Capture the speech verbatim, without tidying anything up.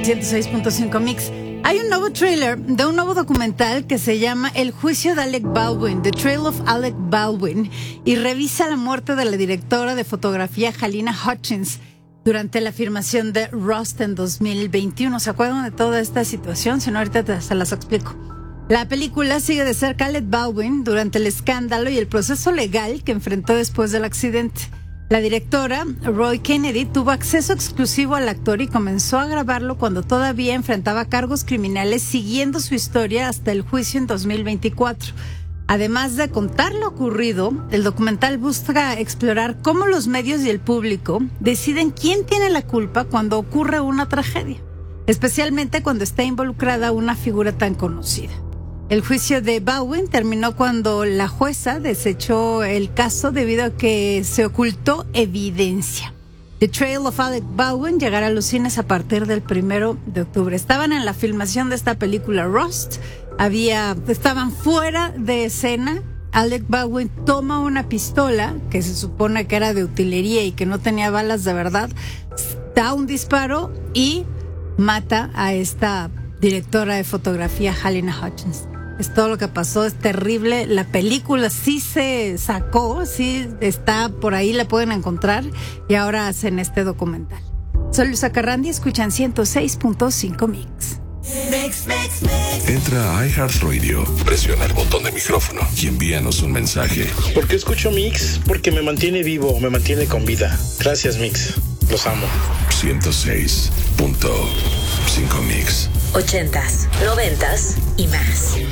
ciento seis punto cinco Mix. Hay un nuevo trailer de un nuevo documental que se llama El juicio de Alec Baldwin, The Trial of Alec Baldwin, y revisa la muerte de la directora de fotografía Halyna Hutchins durante la filmación de Rust en dos mil veintiuno. ¿Se acuerdan de toda esta situación? Si no, ahorita te, se las explico. La película sigue de cerca a Alec Baldwin durante el escándalo y el proceso legal que enfrentó después del accidente. La directora, Roy Kennedy, tuvo acceso exclusivo al actor y comenzó a grabarlo cuando todavía enfrentaba cargos criminales, siguiendo su historia hasta el juicio en dos mil veinticuatro. Además de contar lo ocurrido, el documental busca explorar cómo los medios y el público deciden quién tiene la culpa cuando ocurre una tragedia, especialmente cuando está involucrada una figura tan conocida. El juicio de Baldwin terminó cuando la jueza desechó el caso debido a que se ocultó evidencia. The Trial of Alec Baldwin llegará a los cines a partir del primero de octubre. Estaban en la filmación de esta película Rust, había, estaban fuera de escena. Alec Baldwin toma una pistola que se supone que era de utilería y que no tenía balas de verdad, da un disparo y mata a esta directora de fotografía, Halyna Hutchins. Es todo lo que pasó, es terrible. La película sí se sacó, sí está por ahí, la pueden encontrar, y ahora hacen este documental. Soy Luisa Carrandi, escuchan ciento seis punto cinco Mix. Mix, mix, mix. Entra a iHeartRadio, presiona el botón de micrófono y envíanos un mensaje. ¿Por qué escucho Mix? Porque me mantiene vivo, me mantiene con vida. Gracias, Mix. Los amo. ciento seis punto cinco Mix. Ochentas, noventas y más.